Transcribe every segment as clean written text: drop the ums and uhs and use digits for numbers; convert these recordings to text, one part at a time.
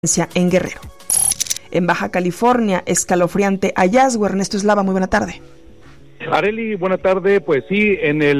en Guerrero. En Baja California, escalofriante hallazgo. Ernesto Eslava, muy buena tarde. Arely, buena tarde. Pues sí,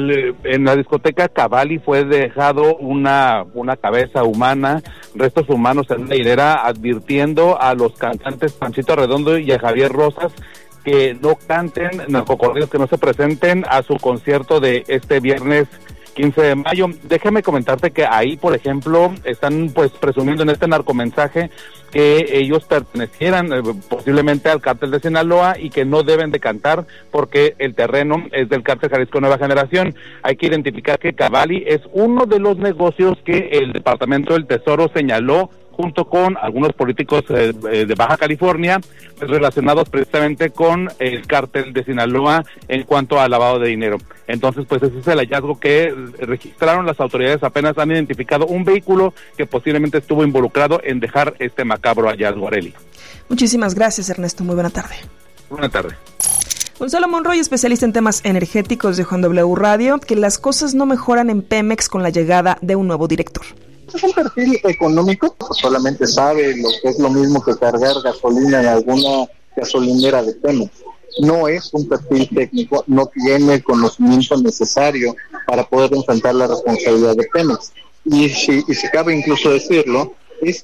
en la discoteca Cavalli fue dejado una cabeza humana, restos humanos en una hilera, advirtiendo a los cantantes Panchito Redondo y a Javier Rosas que no canten narcocorridos, que no se presenten a su concierto de este viernes 15 de mayo. Déjame comentarte que ahí, por ejemplo, están pues presumiendo en este narcomensaje que ellos pertenecieran posiblemente al cártel de Sinaloa y que no deben de cantar porque el terreno es del cártel Jalisco Nueva Generación. Hay que identificar que Cavalli es uno de los negocios que el Departamento del Tesoro señaló junto con algunos políticos de Baja California, relacionados precisamente con el cártel de Sinaloa en cuanto al lavado de dinero. Entonces, pues ese es el hallazgo que registraron las autoridades. Apenas han identificado un vehículo que posiblemente estuvo involucrado en dejar este macabro hallazgo, Arely. Muchísimas gracias, Ernesto. Muy buena tarde. Buena tarde. Gonzalo Monroy, especialista en temas energéticos de Juan W Radio, que las cosas no mejoran en Pemex con la llegada de un nuevo director. Es un perfil económico, pues solamente sabe lo que es lo mismo que cargar gasolina en alguna gasolinera de Pemex. No es un perfil técnico, no tiene el conocimiento necesario para poder enfrentar la responsabilidad de Pemex. Y si cabe incluso decirlo,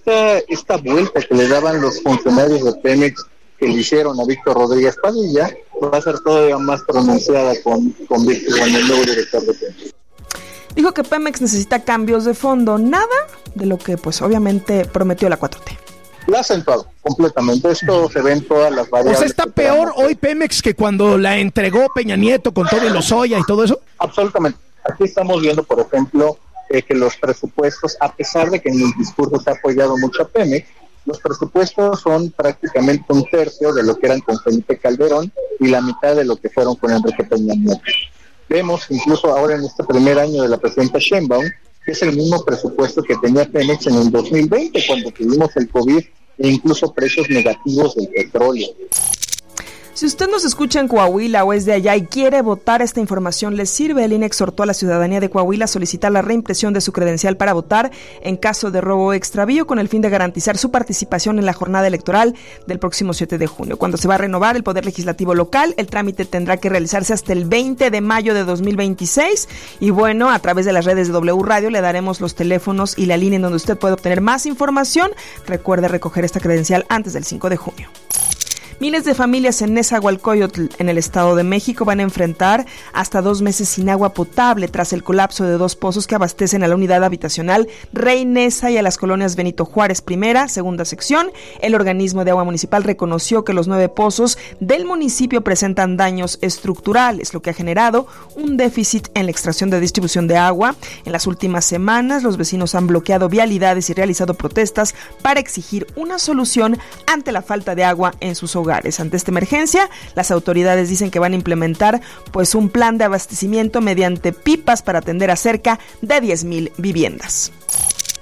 esta vuelta que le daban los funcionarios de Pemex que le hicieron a Víctor Rodríguez Padilla va a ser todavía más pronunciada con Víctor, con el nuevo director de Pemex. Dijo que Pemex necesita cambios de fondo, nada de lo que pues obviamente prometió la 4T. La ha acentuado completamente, esto se ve en todas las variables. O sea, ¿está peor hoy Pemex que cuando la entregó Peña Nieto con todo y Lozoya y todo eso? Absolutamente. Aquí estamos viendo, por ejemplo, que los presupuestos, a pesar de que en el discurso se ha apoyado mucho a Pemex, los presupuestos son prácticamente un tercio de lo que eran con Felipe Calderón y la mitad de lo que fueron con Enrique Peña Nieto. Vemos incluso ahora en este primer año de la presidenta Sheinbaum, que es el mismo presupuesto que tenía Pemex en el 2020, cuando tuvimos el COVID e incluso precios negativos del petróleo. Si usted nos escucha en Coahuila o es de allá y quiere votar, esta información le sirve. El INE exhortó a la ciudadanía de Coahuila a solicitar la reimpresión de su credencial para votar en caso de robo o extravío, con el fin de garantizar su participación en la jornada electoral del próximo 7 de junio. Cuando se va a renovar el Poder Legislativo local, el trámite tendrá que realizarse hasta el 20 de mayo de 2026. Y bueno, a través de las redes de W Radio le daremos los teléfonos y la línea en donde usted puede obtener más información. Recuerde recoger esta credencial antes del 5 de junio. Miles de familias en Nezahualcóyotl, en el Estado de México, van a enfrentar hasta 2 meses sin agua potable tras el colapso de 2 pozos que abastecen a la unidad habitacional Rey Neza y a las colonias Benito Juárez, primera, segunda sección. El organismo de agua municipal reconoció que los 9 pozos del municipio presentan daños estructurales, lo que ha generado un déficit en la extracción de distribución de agua. En las últimas semanas, los vecinos han bloqueado vialidades y realizado protestas para exigir una solución ante la falta de agua en sus hogares. Ante esta emergencia, las autoridades dicen que van a implementar pues un plan de abastecimiento mediante pipas para atender a cerca de 10,000 viviendas.